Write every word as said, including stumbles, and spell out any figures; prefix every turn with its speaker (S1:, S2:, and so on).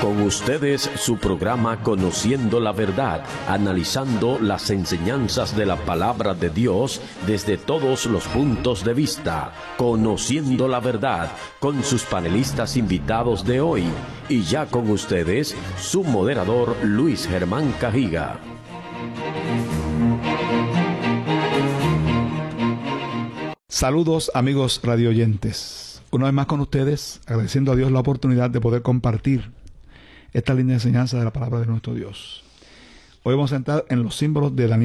S1: Con ustedes su programa Conociendo la Verdad, analizando las enseñanzas de la Palabra de Dios desde todos los puntos de vista. Conociendo la Verdad, con sus panelistas invitados de hoy. Y ya con ustedes, su moderador Luis Germán Cajiga.
S2: Saludos amigos radioyentes. Una vez más con ustedes, agradeciendo a Dios la oportunidad de poder compartir esta linda enseñanza de la palabra de nuestro Dios. Hoy vamos a entrar en los símbolos de Daniel.